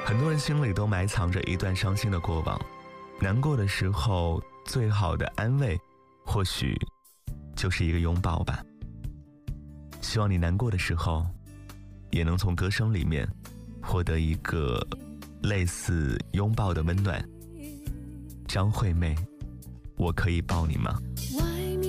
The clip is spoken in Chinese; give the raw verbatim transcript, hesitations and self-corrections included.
很多人心里都埋藏着一段伤心的过往，难过的时候最好的安慰或许就是一个拥抱吧。希望你难过的时候也能从歌声里面获得一个类似拥抱的温暖。张惠妹，我可以抱你吗？ 我